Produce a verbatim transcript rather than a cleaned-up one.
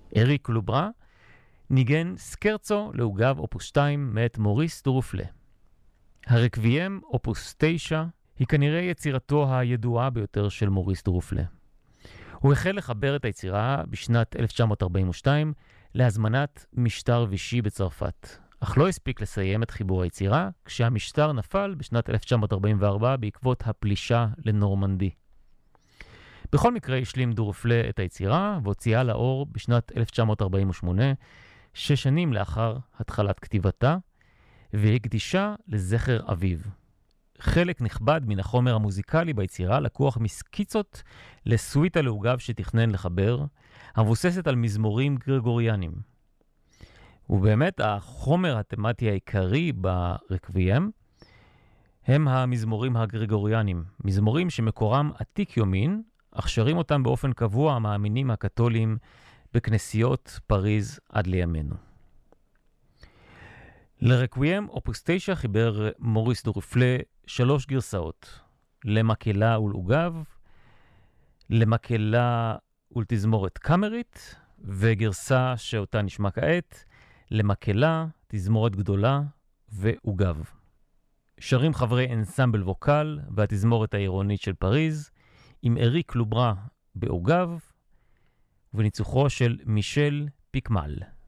אריק לוברה ניגן סקרצו לעוגב אופוס שתיים מאת מוריס דורופלה. הרקוויאם אופוס תשע היא כנראה יצירתו הידועה ביותר של מוריס דורופלה. הוא החל לחבר את היצירה בשנת אלף תשע מאות ארבעים ושתיים להזמנת משטר וישי בצרפת, אך לא הספיק לסיים את חיבור היצירה כשהמשטר נפל בשנת אלף תשע מאות ארבעים וארבע בעקבות הפלישה לנורמנדי. בכל מקרה השלים דורופלה את היצירה והוציאה לאור בשנת אלף תשע מאות ארבעים ושמונה, שש שנים לאחר התחלת כתיבתה, והקדישה לזכר אביו. חלק נכבד מן החומר המוזיקלי ביצירה לקוח מסקיצות לסוויטה לעוגב שתכנן לחבר, המבוססת על מזמורים גרגוריאנים. ובאמת החומר התמטי העיקרי ברקוויאם הם המזמורים הגרגוריאנים, מזמורים שמקורם עתיק יומין, אך שרים אותם באופן קבוע המאמינים הקתולים בכנסיות פריז עד לימינו. לרקוויאם אופוס תשע חיבר מוריס דורופלה שלוש גרסאות, למקהלה ולעוגב, למקהלה ולתזמורת קאמרית, וגרסה שאותה נשמע כעת, למקהלה, תזמורת גדולה ועוגב. שרים חברי אנסמבל ווקל והתזמורת העירונית של פריז, עם אריק לוברה בעוגב, וניצוחו של מישל פיקמל.